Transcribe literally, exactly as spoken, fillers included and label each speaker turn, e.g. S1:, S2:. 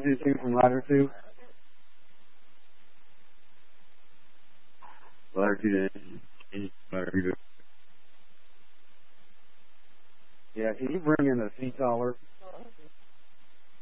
S1: two two from Ladder two. Ladder two. Ladder two. Yeah, can you bring in a seat collar?